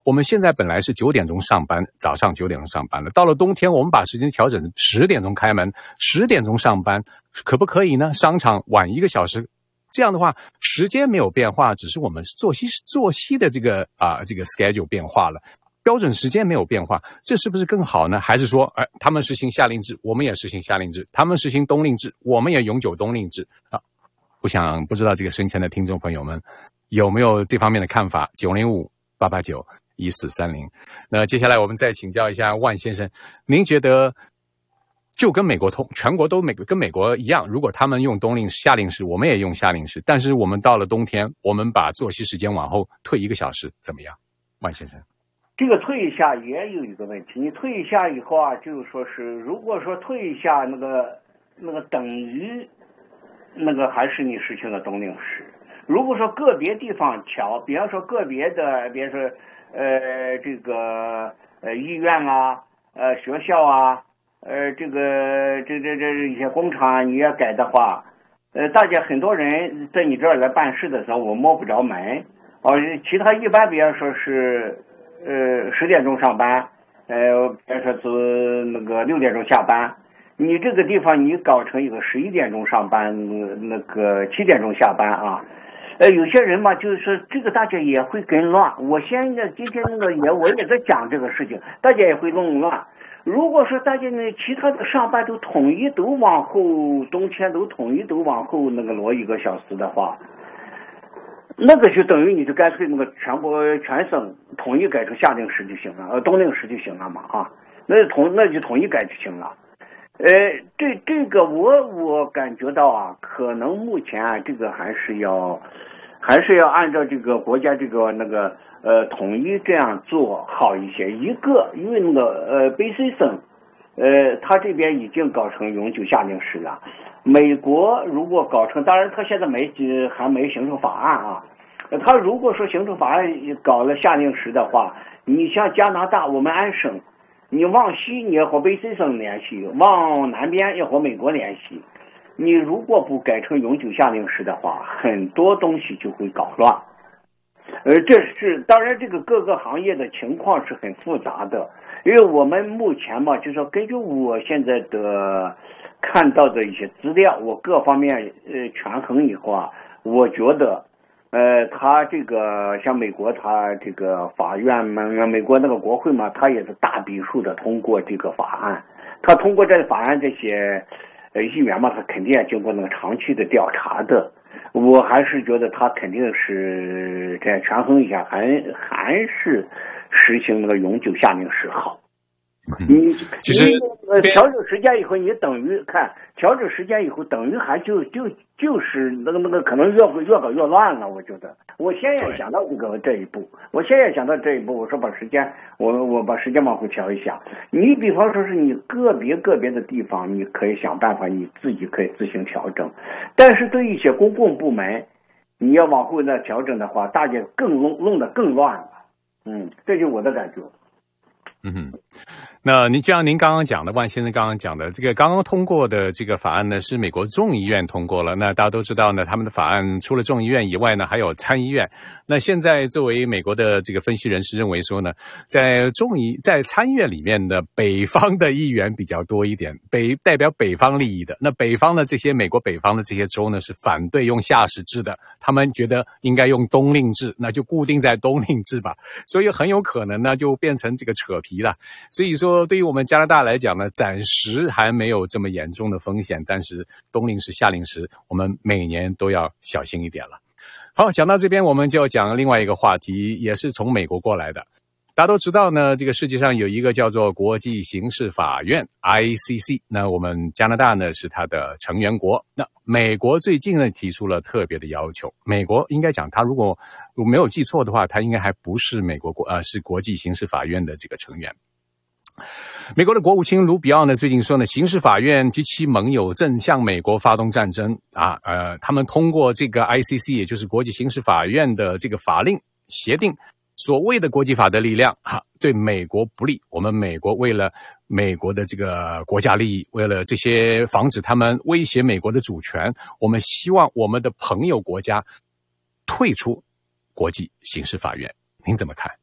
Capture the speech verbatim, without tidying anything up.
我们现在本来是九点钟上班，早上九点钟上班了，到了冬天我们把时间调整十点钟开门，十点钟上班，可不可以呢？商场晚一个小时，这样的话时间没有变化，只是我们作息作息的这个啊、呃、这个 schedule 变化了，标准时间没有变化，这是不是更好呢？还是说，哎、呃，他们实行夏令制，我们也实行夏令制；他们实行冬令制，我们也永久冬令制啊？不想不知道这个深前的听众朋友们有没有这方面的看法？九零五八八九一四三零。那接下来我们再请教一下万先生，您觉得就跟美国同全国都美跟美国一样，如果他们用冬令夏令时，我们也用夏令时，但是我们到了冬天，我们把作息时间往后退一个小时，怎么样？万先生， 这个退一下也有一个问题，你退一下以后啊，就是说是如果说退一下那个那个等于那个还是你实行的冬令时。如果说个别地方调，比方说个别的，比如说呃这个呃医院啊，呃学校啊，呃这个这这这一些工厂你要改的话，呃大家很多人在你这儿来办事的时候，我摸不着门，哦，其他一般比方说是呃十点钟上班，呃比方说是那个六点钟下班。你这个地方你搞成一个十一点钟上班，那个七点钟下班啊，呃，有些人嘛，就是说这个大家也会跟乱。我现在今天那个也我也在讲这个事情，大家也会弄乱。如果说大家呢其他的上班都统一都往后，冬天都统一都往后那个挪一个小时的话，那个就等于你就干脆那个全国全省统一改成夏令时就行了，呃，冬令时就行了嘛啊，那统那就统一改就行了。呃，这这个我我感觉到啊，可能目前啊，这个还是要，还是要按照这个国家这个那个呃统一这样做好一些。一个，因为那个呃北西省，呃，他这边已经搞成永久夏令时了。美国如果搞成，当然他现在没还没形成法案啊。他如果说形成法案搞了夏令时的话，你像加拿大，我们安省。你往西你要和北西省联系，往南边要和美国联系。你如果不改成永久夏令时的话，很多东西就会搞乱。呃，这是当然，这个各个行业的情况是很复杂的，因为我们目前嘛，就是说根据我现在的看到的一些资料，我各方面呃权衡以后啊，我觉得。呃，他这个像美国，他这个法院嘛，美国那个国会嘛，他也是大比数的通过这个法案。他通过这个法案，这些呃议员嘛，他肯定要经过那个长期的调查的。我还是觉得他肯定是这样权衡一下，还还是实行那个永久夏令时好。你其实呃调整时间以后，你等于看调整时间以后，等于还就就就是那个那个可能越越搞越乱了。我觉得，我先也想到这个这一步，我先也想到这一步。我说把时间，我我把时间往后调一下。你比方说是你个别个别的地方，你可以想办法，你自己可以自行调整。但是对一些公共部门，你要往后再调整的话，大家更弄弄得更乱了。嗯，这就是我的感觉。 嗯哼，那您就像您刚刚讲的，万先生刚刚讲的，这个刚刚通过的这个法案呢，是美国众议院通过了。那大家都知道呢，他们的法案除了众议院以外呢，还有参议院。那现在作为美国的这个分析人士认为说呢，在众议在参议院里面的北方的议员比较多一点，北代表北方利益的。那北方的这些美国北方的这些州呢，是反对用夏时制的，他们觉得应该用冬令制，那就固定在冬令制吧。所以很有可能呢，就变成这个扯皮了。所以说对于我们加拿大来讲呢，暂时还没有这么严重的风险，但是冬令时夏令时我们每年都要小心一点了。好，讲到这边我们就要讲另外一个话题，也是从美国过来的。大家都知道呢，这个世界上有一个叫做国际刑事法院 I C C， 那我们加拿大呢是它的成员国。那美国最近呢提出了特别的要求，美国应该讲它如果我没有记错的话，它应该还不是美国国呃是国际刑事法院的这个成员。美国的国务卿卢比奥呢最近说呢，刑事法院及其盟友正向美国发动战争啊，呃，他们通过这个 I C C， 也就是国际刑事法院的这个法令协定，所谓的国际法的力量哈，对美国不利。我们美国为了美国的这个国家利益，为了这些防止他们威胁美国的主权，我们希望我们的朋友国家退出国际刑事法院。您怎么看？